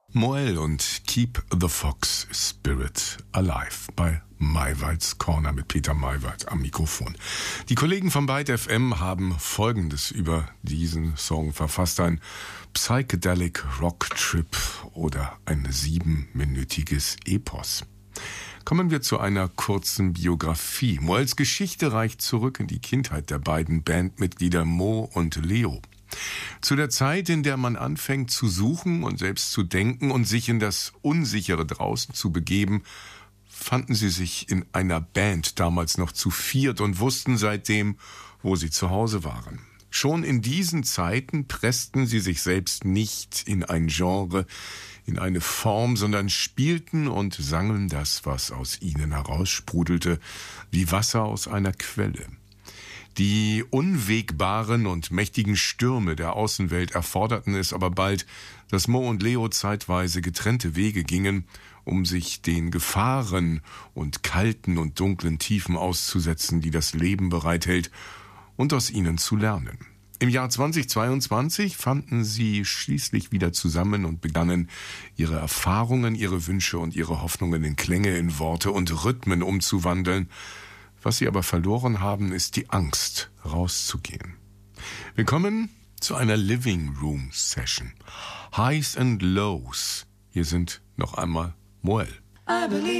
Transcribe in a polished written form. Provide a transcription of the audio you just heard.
Moel und Keep the Fox Spirit Alive bei Maywalds Corner mit Peter Maywald am Mikrofon. Die Kollegen von Byte FM haben Folgendes über diesen Song verfasst: ein Psychedelic Rock Trip oder ein 7-minütiges Epos. Kommen wir zu einer kurzen Biografie. Moels Geschichte reicht zurück in die Kindheit der beiden Bandmitglieder Mo und Leo. Zu der Zeit, in der man anfängt zu suchen und selbst zu denken und sich in das Unsichere draußen zu begeben, fanden sie sich in einer Band, damals noch zu viert, und wussten seitdem, wo sie zu Hause waren. Schon in diesen Zeiten pressten sie sich selbst nicht in ein Genre, in eine Form, sondern spielten und sangen das, was aus ihnen heraussprudelte, wie Wasser aus einer Quelle. Die unwegbaren und mächtigen Stürme der Außenwelt erforderten es aber bald, dass Mo und Leo zeitweise getrennte Wege gingen, um sich den Gefahren und kalten und dunklen Tiefen auszusetzen, die das Leben bereithält, und aus ihnen zu lernen. Im Jahr 2022 fanden sie schließlich wieder zusammen und begannen, ihre Erfahrungen, ihre Wünsche und ihre Hoffnungen in Klänge, in Worte und Rhythmen umzuwandeln. Was sie aber verloren haben, ist die Angst, rauszugehen. Wir kommen zu einer Living Room Session. Highs and Lows. Hier sind noch einmal Moel.